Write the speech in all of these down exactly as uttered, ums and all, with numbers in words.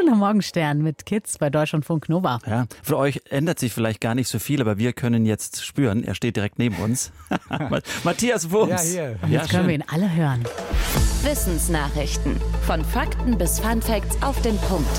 Berliner Morgenstern mit Kids bei Deutschlandfunk Nova. Ja, für euch ändert sich vielleicht gar nicht so viel, aber wir können jetzt spüren, er steht direkt neben uns. Matthias Wurms. Ja, hier. Und jetzt Ja, können wir ihn alle hören. Wissensnachrichten. Von Fakten bis Funfacts auf den Punkt.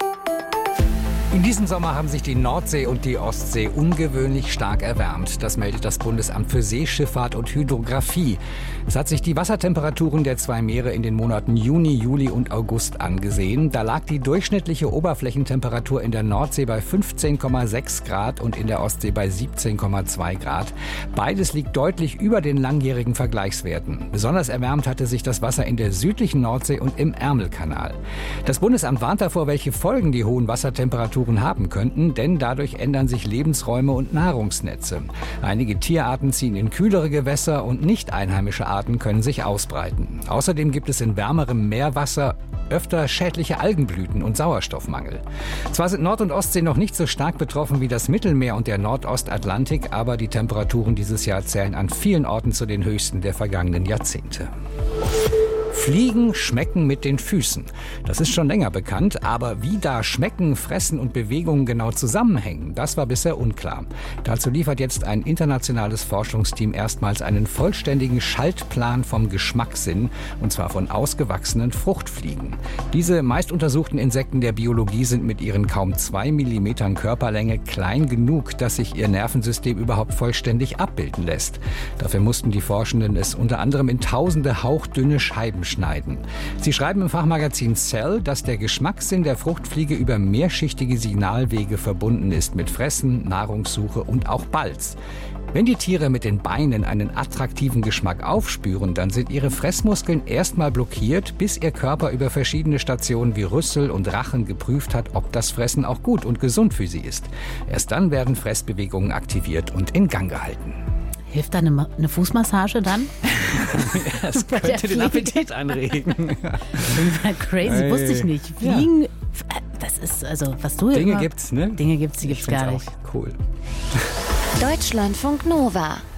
In diesem Sommer haben sich die Nordsee und die Ostsee ungewöhnlich stark erwärmt. Das meldet das Bundesamt für Seeschifffahrt und Hydrographie. Es hat sich die Wassertemperaturen der zwei Meere in den Monaten Juni, Juli und August angesehen. Da lag die durchschnittliche Oberflächentemperatur in der Nordsee bei fünfzehn Komma sechs Grad und in der Ostsee bei siebzehn Komma zwei Grad. Beides liegt deutlich über den langjährigen Vergleichswerten. Besonders erwärmt hatte sich das Wasser in der südlichen Nordsee und im Ärmelkanal. Das Bundesamt warnt davor, welche Folgen die hohen Wassertemperaturen haben könnten, denn dadurch ändern sich Lebensräume und Nahrungsnetze. Einige Tierarten ziehen in kühlere Gewässer und nicht einheimische Arten können sich ausbreiten. Außerdem gibt es in wärmerem Meerwasser öfter schädliche Algenblüten und Sauerstoffmangel. Zwar sind Nord- und Ostsee noch nicht so stark betroffen wie das Mittelmeer und der Nordostatlantik, aber die Temperaturen dieses Jahr zählen an vielen Orten zu den höchsten der vergangenen Jahrzehnte. Fliegen schmecken mit den Füßen. Das ist schon länger bekannt, aber wie da Schmecken, Fressen und Bewegungen genau zusammenhängen, das war bisher unklar. Dazu liefert jetzt ein internationales Forschungsteam erstmals einen vollständigen Schaltplan vom Geschmackssinn, und zwar von ausgewachsenen Fruchtfliegen. Diese meist untersuchten Insekten der Biologie sind mit ihren kaum zwei Millimetern Körperlänge klein genug, dass sich ihr Nervensystem überhaupt vollständig abbilden lässt. Dafür mussten die Forschenden es unter anderem in tausende hauchdünne Scheiben schneiden. Sie schreiben im Fachmagazin Cell, dass der Geschmackssinn der Fruchtfliege über mehrschichtige Signalwege verbunden ist mit Fressen, Nahrungssuche und auch Balz. Wenn die Tiere mit den Beinen einen attraktiven Geschmack aufspüren, dann sind ihre Fressmuskeln erstmal blockiert, bis ihr Körper über verschiedene Stationen wie Rüssel und Rachen geprüft hat, ob das Fressen auch gut und gesund für sie ist. Erst dann werden Fressbewegungen aktiviert und in Gang gehalten. Hilft da eine, eine Fußmassage dann? Das könnte den Appetit anregen. Crazy, Hey. wusste ich nicht. Fliegen, das ist also, was du Dinge immer... gibt's, ne? Dinge gibt's, die Ich gibt's find's gar nicht. auch cool. Deutschlandfunk Nova.